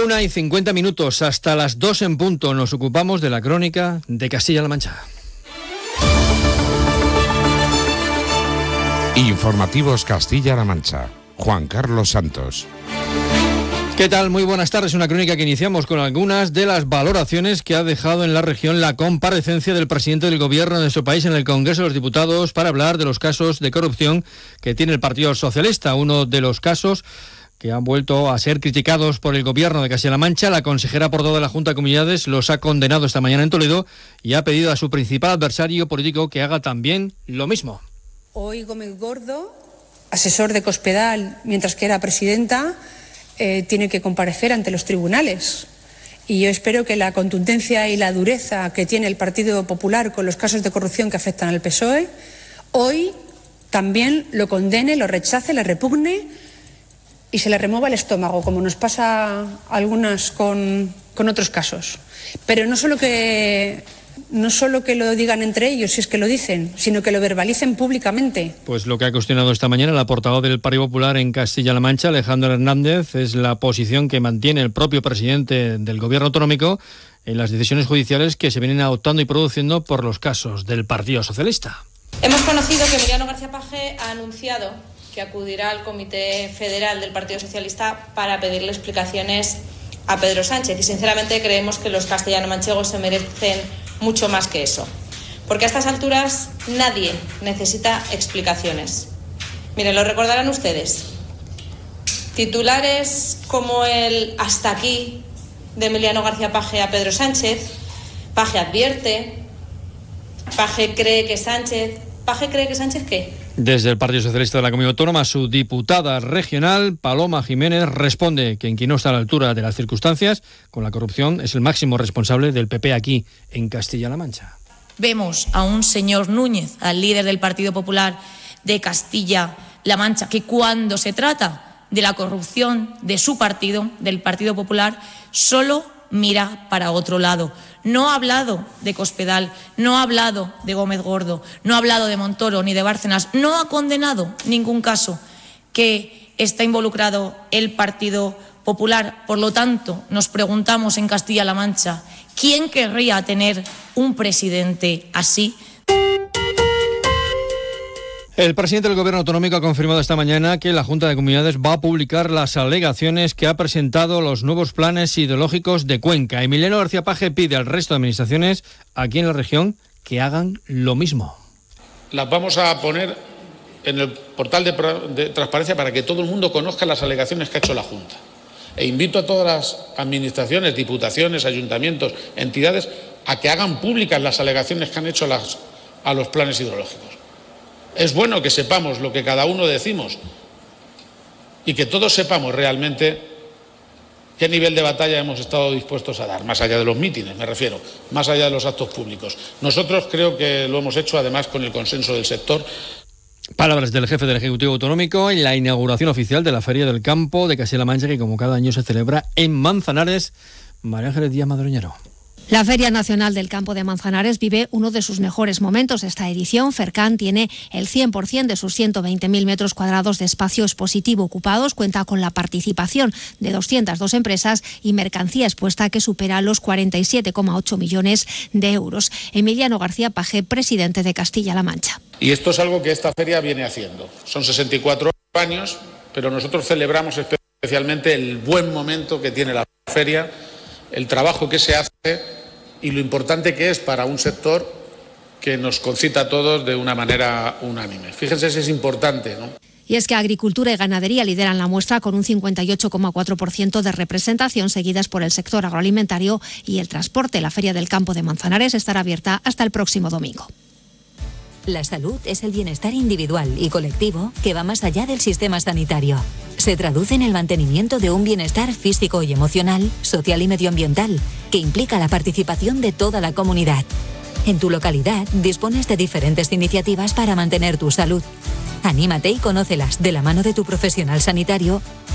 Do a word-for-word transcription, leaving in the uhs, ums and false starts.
Una y cincuenta minutos, hasta las dos en punto, nos ocupamos de la crónica de Castilla-La Mancha. Informativos Castilla-La Mancha. Juan Carlos Santos. ¿Qué tal? Muy buenas tardes. Una crónica que iniciamos con algunas de las valoraciones que ha dejado en la región la comparecencia del presidente del gobierno de nuestro país en el Congreso de los Diputados para hablar de los casos de corrupción que tiene el Partido Socialista. Uno de los casos que han vuelto a ser criticados por el gobierno de Castilla-La Mancha. La consejera portavoz de la Junta de Comunidades los ha condenado esta mañana en Toledo y ha pedido a su principal adversario político que haga también lo mismo. Hoy Gómez Gordo, asesor de Cospedal mientras que era presidenta, eh, tiene que comparecer ante los tribunales. Y yo espero que la contundencia y la dureza que tiene el Partido Popular con los casos de corrupción que afectan al P S O E, hoy también lo condene, lo rechace, le repugne y se le remueva el estómago, como nos pasa a algunas con, con otros casos. Pero no solo que... No solo que lo digan entre ellos, si es que lo dicen, sino que lo verbalicen públicamente. Pues lo que ha cuestionado esta mañana la portavoz del Partido Popular en Castilla-La Mancha, Alejandro Hernández, es la posición que mantiene el propio presidente del Gobierno autonómico en las decisiones judiciales que se vienen adoptando y produciendo por los casos del Partido Socialista. Hemos conocido que Emiliano García Paje ha anunciado que acudirá al Comité Federal del Partido Socialista para pedirle explicaciones a Pedro Sánchez y sinceramente creemos que los castellano-manchegos se merecen mucho más que eso, porque a estas alturas nadie necesita explicaciones. Miren, lo recordarán ustedes. Titulares como el "hasta aquí" de Emiliano García Paje a Pedro Sánchez, Paje advierte, Paje cree que Sánchez... ¿Paje cree que Sánchez qué? Desde el Partido Socialista de la Comunidad Autónoma, su diputada regional, Paloma Jiménez, responde que en quien no está a la altura de las circunstancias con la corrupción es el máximo responsable del P P aquí, en Castilla-La Mancha. Vemos a un señor Núñez, al líder del Partido Popular de Castilla-La Mancha, que cuando se trata de la corrupción de su partido, del Partido Popular, solo mira para otro lado. No ha hablado de Cospedal, no ha hablado de Gómez Gordo, no ha hablado de Montoro ni de Bárcenas, no ha condenado ningún caso que está involucrado el Partido Popular. Por lo tanto, nos preguntamos en Castilla-La Mancha, ¿quién querría tener un presidente así? El presidente del Gobierno autonómico ha confirmado esta mañana que la Junta de Comunidades va a publicar las alegaciones que ha presentado los nuevos planes hidrológicos de Cuenca. Emiliano García Paje pide al resto de administraciones aquí en la región que hagan lo mismo. Las vamos a poner en el portal de, de transparencia para que todo el mundo conozca las alegaciones que ha hecho la Junta. E invito a todas las administraciones, diputaciones, ayuntamientos, entidades a que hagan públicas las alegaciones que han hecho las, a los planes hidrológicos. Es bueno que sepamos lo que cada uno decimos y que todos sepamos realmente qué nivel de batalla hemos estado dispuestos a dar, más allá de los mítines, me refiero, más allá de los actos públicos. Nosotros creo que lo hemos hecho además con el consenso del sector. Palabras del jefe del Ejecutivo Autonómico en la inauguración oficial de la Feria del Campo de Castilla-La Mancha, que como cada año se celebra en Manzanares. María Ángeles Díaz Madroñero. La Feria Nacional del Campo de Manzanares vive uno de sus mejores momentos. Esta edición, Fercan tiene el cien por ciento de sus ciento veinte mil metros cuadrados de espacio expositivo ocupados, cuenta con la participación de doscientas dos empresas y mercancía expuesta que supera los cuarenta y siete coma ocho millones de euros. Emiliano García Paje, presidente de Castilla-La Mancha. Y esto es algo que esta feria viene haciendo. Son sesenta y cuatro años, pero nosotros celebramos especialmente el buen momento que tiene la feria, el trabajo que se hace y lo importante que es para un sector que nos concita a todos de una manera unánime. Fíjense si es importante, ¿no? Y es que Agricultura y Ganadería lideran la muestra con un cincuenta y ocho coma cuatro por ciento de representación, seguidas por el sector agroalimentario y el transporte. La Feria del Campo de Manzanares estará abierta hasta el próximo domingo. La salud es el bienestar individual y colectivo que va más allá del sistema sanitario. Se traduce en el mantenimiento de un bienestar físico y emocional, social y medioambiental, que implica la participación de toda la comunidad. En tu localidad dispones de diferentes iniciativas para mantener tu salud. Anímate y conócelas de la mano de tu profesional sanitario